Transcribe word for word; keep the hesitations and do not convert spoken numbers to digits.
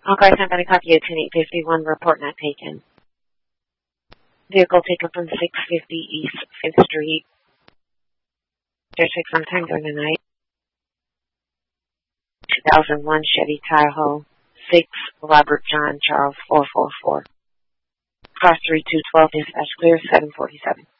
All cars not going to copy you, ten eight fifty-one, report not taken. Vehicle taken from six fifty East fifth Street. There's six on time during the night. two thousand one Chevy Tahoe. six Robert John Charles four four four. Car three two one two, dispatch clear, seven forty-seven.